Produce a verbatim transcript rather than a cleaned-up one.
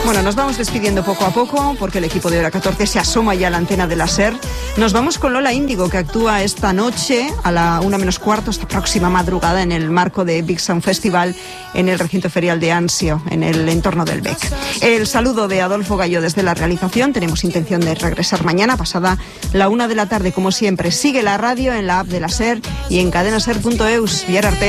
Bueno, nos vamos despidiendo poco a poco porque el equipo de Hora catorce se asoma ya a la antena de la SER. Nos vamos con Lola Índigo, que actúa esta noche a la una menos cuarto, esta próxima madrugada, en el marco de Big Sound Festival en el recinto ferial de Ansio, en el entorno del B E C. El saludo de Adolfo Gallo desde la realización. Tenemos intención de regresar mañana, pasada la una de la tarde, como siempre. Sigue la radio en la app de la SER y en cadenaser punto eus.